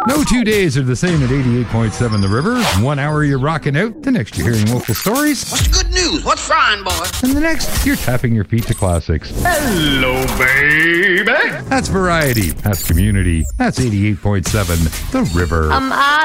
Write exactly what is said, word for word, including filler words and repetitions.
No two days are the same at eighty-eight point seven The River. One hour you're rocking out, the next you're hearing local stories. What's the good news? What's frying, boy? And the next, you're tapping your feet to classics. Hello, baby. That's variety. That's community. That's eighty-eight point seven The River. Um, I